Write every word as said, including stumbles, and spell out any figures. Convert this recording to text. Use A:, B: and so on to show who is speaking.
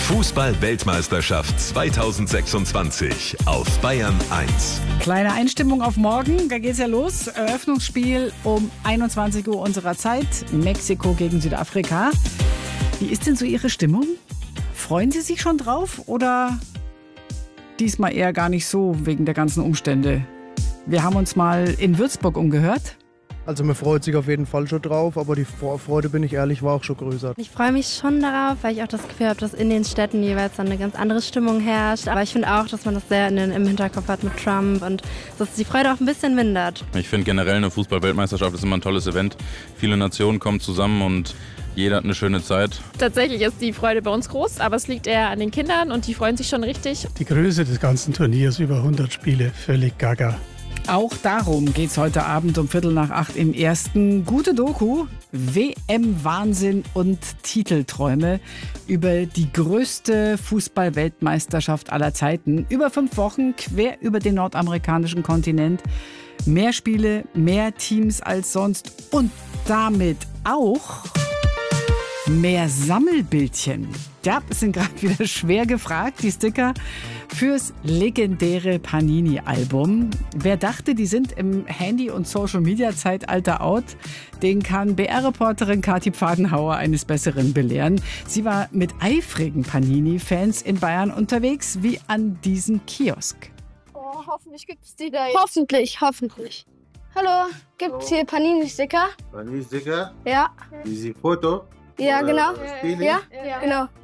A: Fußball-Weltmeisterschaft zweitausendsechsundzwanzig auf Bayern eins.
B: Kleine Einstimmung auf morgen, da geht's ja los. Eröffnungsspiel um einundzwanzig Uhr unserer Zeit. Mexiko gegen Südafrika. Wie ist denn so Ihre Stimmung? Freuen Sie sich schon drauf oder diesmal eher gar nicht so wegen der ganzen Umstände? Wir haben uns mal in Würzburg umgehört.
C: Also man freut sich auf jeden Fall schon drauf, aber die Vorfreude, bin ich ehrlich, war auch schon größer.
D: Ich freue mich schon darauf, weil ich auch das Gefühl habe, dass in den Städten jeweils dann eine ganz andere Stimmung herrscht. Aber ich finde auch, dass man das sehr in den, im Hinterkopf hat mit Trump und dass die Freude auch ein bisschen mindert.
E: Ich finde generell eine Fußball-Weltmeisterschaft ist immer ein tolles Event. Viele Nationen kommen zusammen und jeder hat eine schöne Zeit.
F: Tatsächlich ist die Freude bei uns groß, aber es liegt eher an den Kindern und die freuen sich schon richtig.
G: Die Größe des ganzen Turniers, über hundert Spiele, völlig gaga.
B: Auch darum geht's heute Abend um Viertel nach acht im Ersten. Gute Doku, W M-Wahnsinn und Titelträume über die größte Fußball-Weltmeisterschaft aller Zeiten. Über fünf Wochen, quer über den nordamerikanischen Kontinent. Mehr Spiele, mehr Teams als sonst und damit auch mehr Sammelbildchen. Ja, sind gerade wieder schwer gefragt, die Sticker fürs legendäre Panini-Album. Wer dachte, die sind im Handy- und Social-Media-Zeitalter out, den kann B R-Reporterin Kathi Pfadenhauer eines Besseren belehren. Sie war mit eifrigen Panini-Fans in Bayern unterwegs, wie an diesem Kiosk.
H: Oh, hoffentlich gibt's die da jetzt. Hoffentlich, hoffentlich. Hallo, gibt's hier Panini-Sticker?
I: Panini-Sticker?
H: Ja.
I: Diese Foto?
H: Ja,
I: Oder
H: genau.
I: Spiele?
H: Ja, genau.